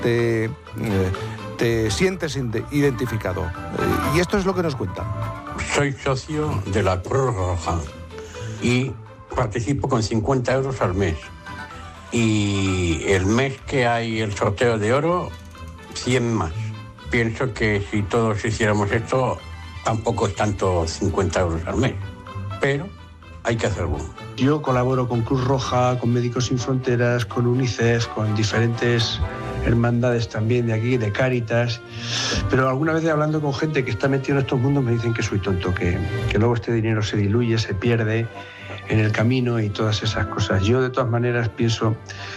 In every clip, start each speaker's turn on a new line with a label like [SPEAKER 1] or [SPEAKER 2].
[SPEAKER 1] te sientes identificado. Y esto es lo que nos cuentan.
[SPEAKER 2] Soy socio de la Cruz Roja y participo con 50 euros al mes. Y el mes que hay el sorteo de oro, 100 más. Pienso que si todos hiciéramos esto, tampoco es tanto 50 euros al mes. Pero hay que hacerlo.
[SPEAKER 3] Yo colaboro con Cruz Roja, con Médicos Sin Fronteras, con UNICEF, con diferentes hermandades también de aquí, de Cáritas, pero alguna vez hablando con gente que está metida en estos mundos me dicen que soy tonto, que luego este dinero se diluye, se pierde en el camino y todas esas cosas. Yo de todas maneras pienso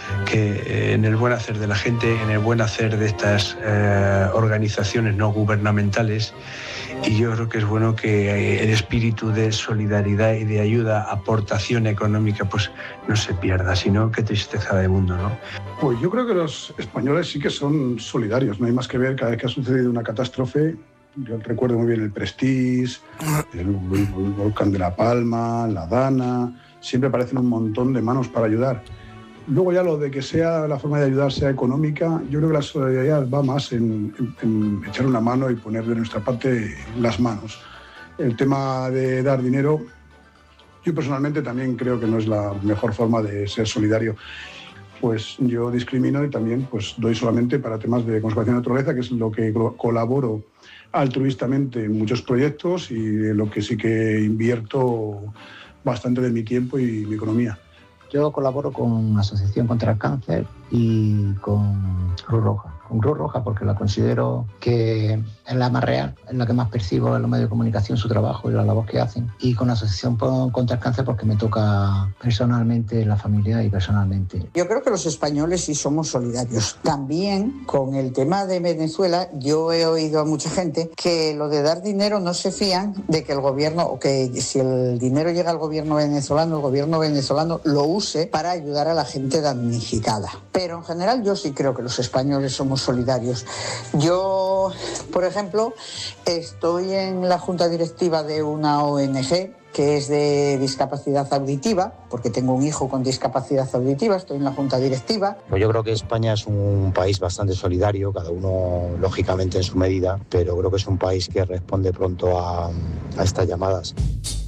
[SPEAKER 3] que en el buen hacer de la gente, en el buen hacer de estas organizaciones no gubernamentales, y yo creo que es bueno que el espíritu de solidaridad y de ayuda, aportación económica, pues no se pierda, sino qué tristeza de mundo, ¿no?
[SPEAKER 4] Pues yo creo que los españoles sí que son solidarios, no hay más que ver cada vez que ha sucedido una catástrofe. Yo recuerdo muy bien el Prestige, el volcán de La Palma, la Dana, siempre aparecen un montón de manos para ayudar. Luego ya lo de que sea la forma de ayudar sea económica, yo creo que la solidaridad va más en echar una mano y poner de nuestra parte las manos. El tema de dar dinero, yo personalmente también creo que no es la mejor forma de ser solidario. Pues yo discrimino y también pues doy solamente para temas de conservación de naturaleza, que es lo que colaboro altruistamente en muchos proyectos y en lo que sí que invierto bastante de mi tiempo y mi economía.
[SPEAKER 5] Yo colaboro con Asociación contra el Cáncer y con Cruz Roja. Con Cruz Roja porque la considero que es la más real, es la que más percibo en los medios de comunicación su trabajo y la labor que hacen. Y con Asociación contra el Cáncer porque me toca personalmente la familia y personalmente.
[SPEAKER 6] Yo creo que los españoles sí somos solidarios. También con el tema de Venezuela, yo he oído a mucha gente que lo de dar dinero no se fían de que el gobierno, o que si el dinero llega al gobierno venezolano lo use para ayudar a la gente damnificada. Pero en general yo sí creo que los españoles somos solidarios. Yo, por ejemplo, estoy en la junta directiva de una ONG que es de discapacidad auditiva, porque tengo un hijo con discapacidad auditiva, estoy en la junta directiva.
[SPEAKER 7] Pues yo creo que España es un país bastante solidario, cada uno lógicamente en su medida, pero creo que es un país que responde pronto a estas llamadas.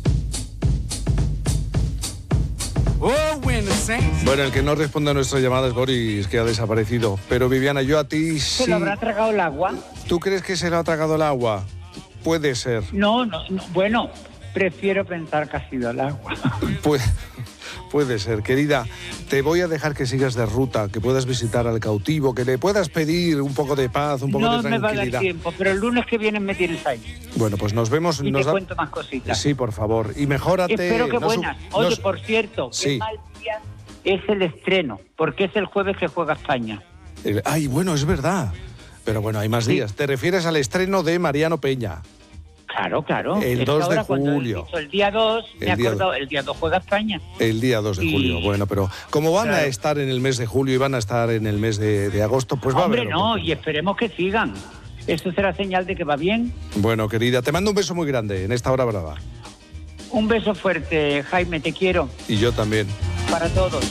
[SPEAKER 1] Bueno, el que no responde a nuestras llamadas, Boris, que ha desaparecido. Pero Viviana, yo a ti sí...
[SPEAKER 8] ¿Se lo habrá tragado el agua?
[SPEAKER 1] ¿Tú crees que se le ha tragado el agua? Puede ser.
[SPEAKER 8] No, bueno, prefiero pensar que ha sido el agua.
[SPEAKER 1] Puede ser. Querida, te voy a dejar que sigas de ruta, que puedas visitar al cautivo, que le puedas pedir un poco de paz, un poco de tranquilidad.
[SPEAKER 8] No me va a dar tiempo, pero el lunes que viene me tienes ahí.
[SPEAKER 1] Bueno, pues nos vemos.
[SPEAKER 8] Y te cuento más cositas.
[SPEAKER 1] Sí, por favor. Y mejórate.
[SPEAKER 8] Espero que buenas. Oye, por cierto,
[SPEAKER 1] sí.
[SPEAKER 8] Qué mal día es el estreno, porque es el jueves que juega España.
[SPEAKER 1] Bueno, es verdad. Pero bueno, hay más días. ¿Te refieres al estreno de Mariano Peña?
[SPEAKER 8] Claro.
[SPEAKER 1] El 2 de julio.
[SPEAKER 8] El día 2, me he acordado, el día 2 juega España.
[SPEAKER 1] El día 2 de julio, bueno, pero como van a estar en el mes de julio y van a estar en el mes de agosto, pues va a haber...
[SPEAKER 8] Hombre, no, y esperemos que sigan. Eso será señal de que va bien.
[SPEAKER 1] Bueno, querida, te mando un beso muy grande en esta hora brava.
[SPEAKER 8] Un beso fuerte, Jaime, te quiero.
[SPEAKER 1] Y yo también.
[SPEAKER 8] Para todos.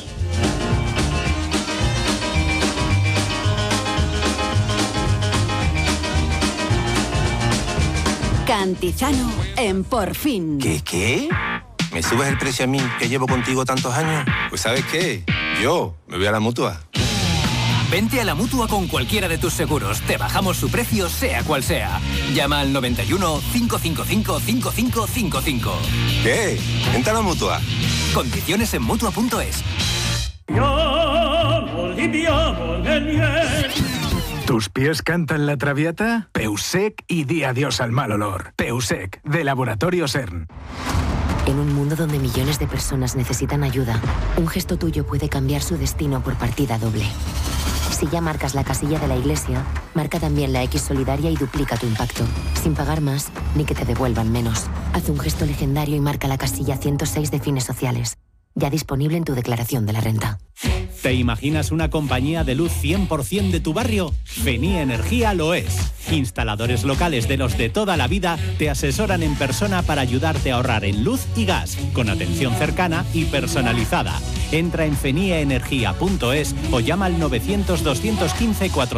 [SPEAKER 9] Cantizano en Por Fin.
[SPEAKER 10] ¿Qué? ¿Me subes el precio a mí, que llevo contigo tantos años? Pues ¿sabes qué? Yo me voy a la Mutua.
[SPEAKER 11] Vente a la Mutua con cualquiera de tus seguros. Te bajamos su precio, sea cual sea. Llama al 91 555 5555.
[SPEAKER 10] ¿Qué? Vente a la Mutua.
[SPEAKER 11] Condiciones en Mutua.es.
[SPEAKER 12] ¿Tus pies cantan la Traviata? Peusec y di adiós al mal olor. Peusec, de Laboratorio CERN.
[SPEAKER 13] En un mundo donde millones de personas necesitan ayuda, un gesto tuyo puede cambiar su destino por partida doble. Si ya marcas la casilla de la iglesia, marca también la X solidaria y duplica tu impacto, sin pagar más ni que te devuelvan menos. Haz un gesto legendario y marca la casilla 106 de Fines Sociales. Ya disponible en tu declaración de la renta.
[SPEAKER 14] ¿Te imaginas una compañía de luz 100% de tu barrio? Fenía Energía lo es. Instaladores locales de los de toda la vida te asesoran en persona para ayudarte a ahorrar en luz y gas, con atención cercana y personalizada. Entra en feniaenergia.es o llama al 900 215 400.